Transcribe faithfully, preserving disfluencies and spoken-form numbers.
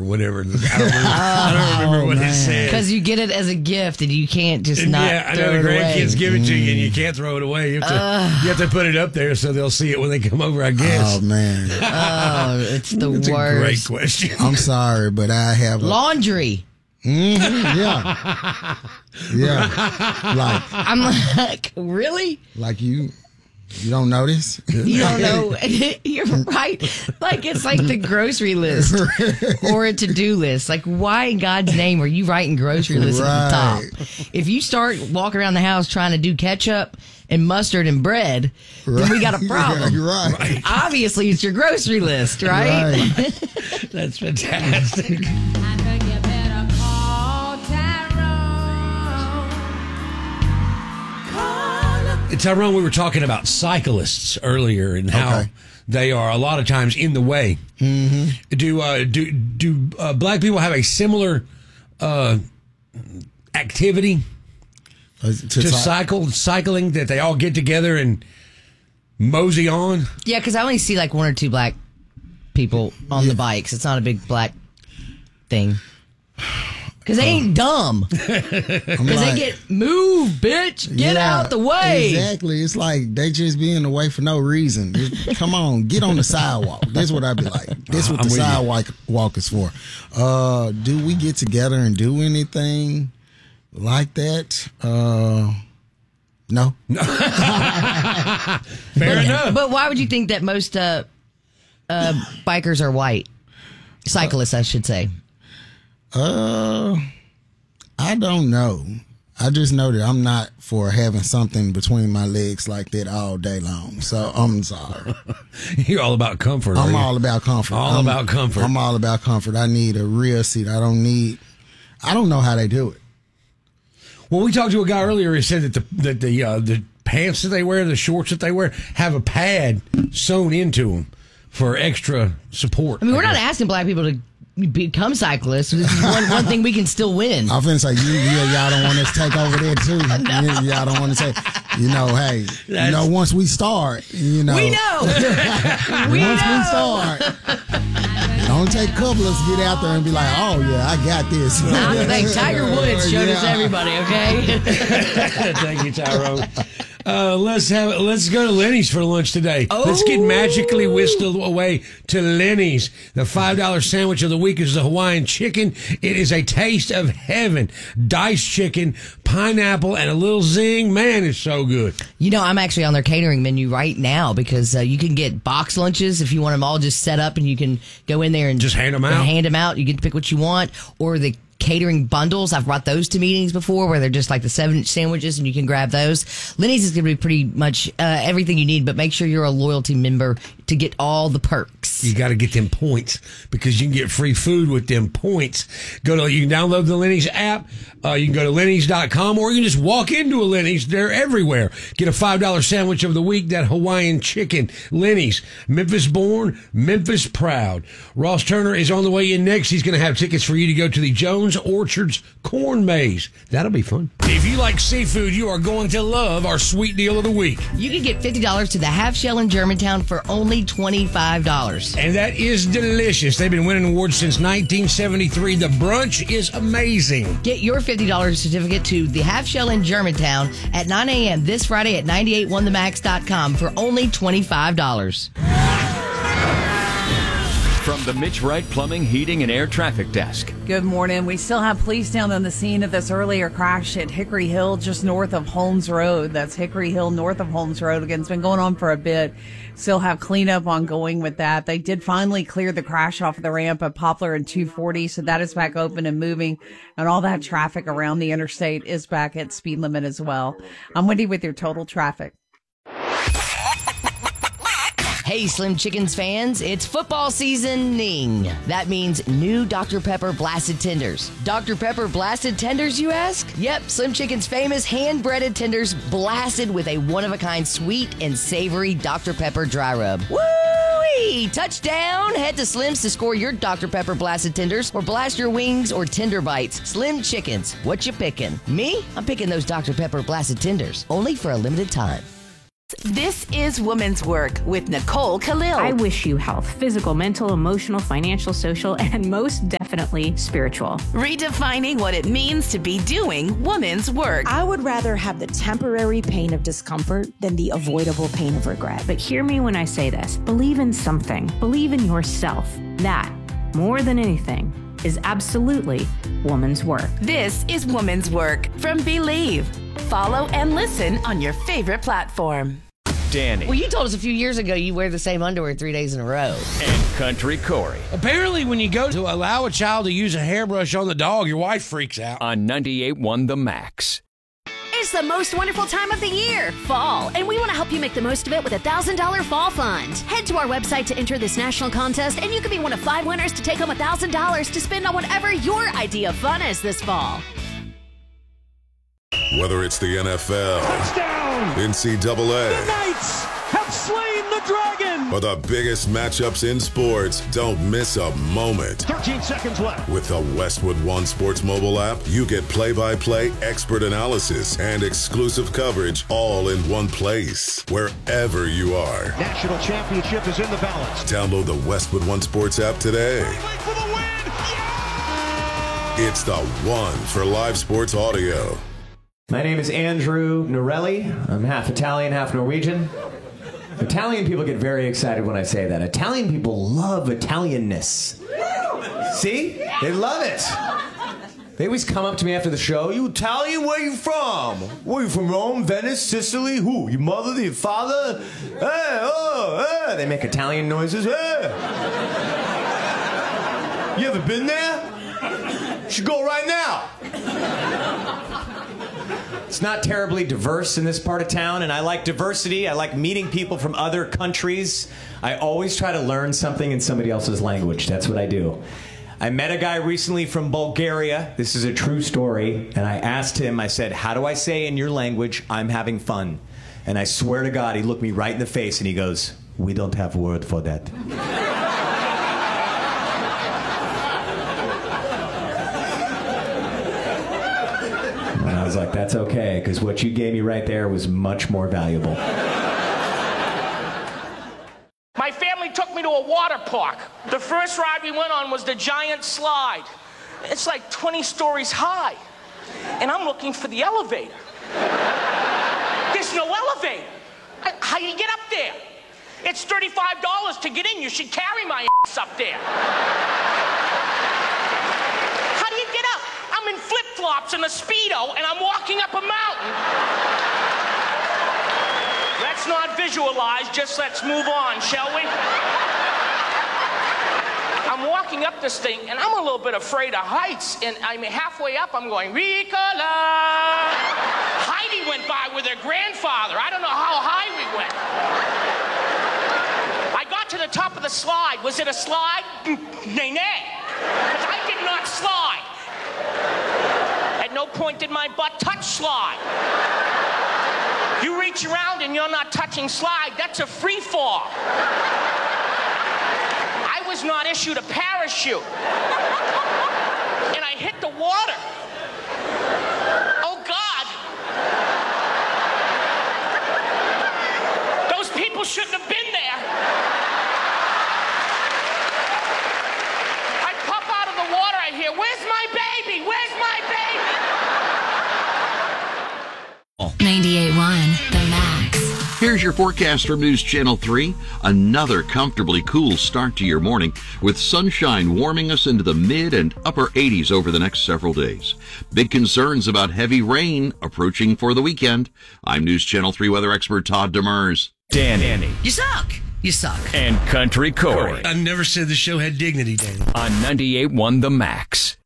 whatever. I don't remember, I don't remember Oh, what man. it said. Because you get it as a gift and you can't just And not yeah, I throw know the it away. grandkids give it to you and you can't throw it away. You have, to, Uh. you have to put it up there so they'll see it when they come over, I guess. Oh, man. Oh, it's the That's worst. a great question. I'm sorry, but I have a... Laundry. Mm-hmm, yeah. Yeah. Like, I'm like, really? like you... You don't notice? You don't know. You're right. Like, it's like the grocery list or a to-do list. Like, why in God's name are you writing grocery lists Right. at the top? If you start walking around the house trying to do ketchup and mustard and bread, then we got a problem. You're right. right. Obviously, it's your grocery list, right? Right. That's fantastic. I think you better call Tyrone. Call up. Tyrone, we were talking about cyclists earlier and how Okay. they are a lot of times in the way. Mm-hmm. Do uh, do do uh, black people have a similar uh, activity Uh, to cy- cycle, cycling that they all get together and mosey on? Yeah, because I only see like one or two black people on the bikes. It's not a big black thing. Because they ain't dumb. Because I'm they like, get, move, bitch, get yeah, out the way. Exactly. It's like they just be in the way for no reason. Just, come on, get on the sidewalk. That's what I'd be like. That's what I'm the with you. sidewalk walk is for. Uh, do we get together and do anything like that? Uh, no. Fair But, enough. but why would you think that most uh, uh, bikers are white? Cyclists, I should say. Uh, I don't know. I just know that I'm not for having something between my legs like that all day long. So I'm sorry. You're all about comfort. I'm are you? all about comfort. All I'm, about comfort. I'm all about comfort. I need a real seat. I don't need. I don't know how they do it. Well, we talked to a guy earlier who said that the that the uh, the pants that they wear, the shorts that they wear, have a pad sewn into them for extra support. I mean, we're not guess. asking black people to become cyclists. This is one, one thing we can still win. I'm finna say, you, yeah, y'all don't want us to take over there too. Y- Y'all don't want to say, you know, hey, you know, once we start, you know. We know. we once know. we start, don't take a couple of us get out there and be like, oh, yeah, I got this. I think Tiger Woods showed us Yeah. everybody, okay? Thank you, Tyrone. Uh, let's have let's go to Lenny's for lunch today. Let's get magically whisked away to Lenny's. The five dollar sandwich of the week is the Hawaiian chicken. It is a taste of heaven. Diced chicken, pineapple, and a little zing. Man, it's so good. You know, I'm actually on their catering menu right now because uh, you can get box lunches if you want them all just set up, and you can go in there and Just hand 'em and out? Hand them out. You get to pick what you want, or the catering bundles. I've brought those to meetings before where they're just like the seven inch sandwiches and you can grab those. Lenny's is going to be pretty much uh, everything you need, but make sure you're a loyalty member to get all the perks. You got to get them points because you can get free food with them points. Go to you can download the Lenny's app. Uh, you can go to Lenny's dot com or you can just walk into a Lenny's. They're everywhere. Get a five dollar sandwich of the week, that Hawaiian chicken. Lenny's, Memphis born, Memphis proud. Ross Turner is on the way in next. He's going to have tickets for you to go to the Jones Orchards Corn Maze. That'll be fun. If you like seafood, you are going to love our sweet deal of the week. You can get fifty dollars to the Half Shell in Germantown for only twenty-five dollars. And that is delicious. They've been winning awards since nineteen seventy-three. The brunch is amazing. Get your fifty dollars certificate to the Half Shell in Germantown at nine a.m. this Friday at nine eight one the max dot com for only twenty-five dollars. From the Mitch Wright Plumbing, Heating, and Air Traffic Desk. Good morning. We still have police down on the scene of this earlier crash at Hickory Hill, just north of Holmes Road. That's Hickory Hill, north of Holmes Road. Again, it's been going on for a bit. Still have cleanup ongoing with that. They did finally clear the crash off of the ramp at Poplar and two forty, so that is back open and moving. And all that traffic around the interstate is back at speed limit as well. I'm Wendy with your total traffic. Hey, Slim Chickens fans, it's football seasoning. That means new Doctor Pepper Blasted Tenders. Doctor Pepper Blasted Tenders, you ask? Yep, Slim Chicken's famous hand-breaded tenders blasted with a one-of-a-kind sweet and savory Doctor Pepper dry rub. Woo-wee! Touchdown! Head to Slim's to score your Doctor Pepper Blasted Tenders or blast your wings or tender bites. Slim Chickens, what you picking? Me? I'm picking those Doctor Pepper Blasted Tenders, only for a limited time. This is Women's Work with Nicole Khalil. I wish you health, physical, mental, emotional, financial, social, and most definitely spiritual. Redefining what it means to be doing women's work. I would rather have the temporary pain of discomfort than the avoidable pain of regret. But hear me when I say this. Believe in something. Believe in yourself. That, more than anything, is absolutely woman's work. This is Women's Work from Believe. Follow and listen on your favorite platform. Danny. Well, you told us a few years ago you wear the same underwear three days in a row. And Country Corey. Apparently, when you go to allow a child to use a hairbrush on the dog, your wife freaks out. On ninety-eight point one The Max. It's the most wonderful time of the year, fall, and we want to help you make the most of it with a one thousand dollars Fall Fund. Head to our website to enter this national contest, and you can be one of five winners to take home one thousand dollars to spend on whatever your idea of fun is this fall. Whether it's the N F L, touchdown, N C double A, the Knights have slain the dragon, or the biggest matchups in sports, don't miss a moment. thirteen seconds left. With the Westwood One Sports mobile app, you get play-by-play, expert analysis, and exclusive coverage all in one place, wherever you are. National championship is in the balance. Download the Westwood One Sports app today. For the win. Yeah! It's the one for live sports audio. My name is Andrew Norelli. I'm half Italian, half Norwegian. Italian people get very excited when I say that. Italian people love Italianness. See? They love it. They always come up to me after the show. You Italian? Where you from? Where you from? Rome, Venice, Sicily? Who? Your mother? Your father? Hey, oh, hey. They make Italian noises. Hey. You ever been there? You should go right now. It's not terribly diverse in this part of town, and I like diversity. I like meeting people from other countries. I always try to learn something in somebody else's language. That's what I do. I met a guy recently from Bulgaria. This is a true story. And I asked him, I said, how do I say in your language, I'm having fun? And I swear to God, he looked me right in the face and he goes, we don't have a word for that. And I was like, that's okay, because what you gave me right there was much more valuable. My family took me to a water park. The first ride we went on was the giant slide. It's like twenty stories high. And I'm looking for the elevator. There's no elevator. I, how do you get up there? It's thirty-five dollars to get in. You should carry my ass up there. How do you get up? I'm in flip-flops and a Speedo, and I'm walking up a mountain. Let's not visualize, just let's move on, shall we? I'm walking up this thing, and I'm a little bit afraid of heights, and I'm halfway up, I'm going, Ricola! Heidi went by with her grandfather. I don't know how high we went. I got to the top of the slide. Was it a slide? Nay, nay. Because I did not slide. At no point did my butt touch slide. You reach around and you're not touching slide, that's a free fall. I was not issued a parachute. And I hit the water. Oh God. Those people shouldn't have been there. I pop out of the water, I hear, where's my baby? Where's my baby? ninety-eight point one The Max. Here's your forecast from News Channel three. Another comfortably cool start to your morning, with sunshine warming us into the mid and upper eighties over the next several days. Big concerns about heavy rain approaching for the weekend. I'm News Channel three weather expert Todd Demers. Dan Danny. You suck. You suck. And Country Corey. I never said the show had dignity, Danny. On ninety-eight point one The Max.